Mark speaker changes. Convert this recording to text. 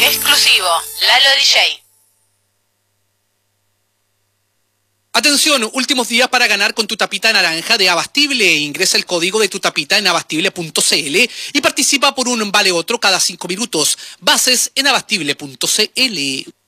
Speaker 1: Exclusivo, Lalo DJ.
Speaker 2: Atención, últimos días para ganar con tu tapita naranja de Abastible. Ingresa el código de tu tapita en abastible.cl y participa por un vale otro cada 5 minutos. Bases en abastible.cl.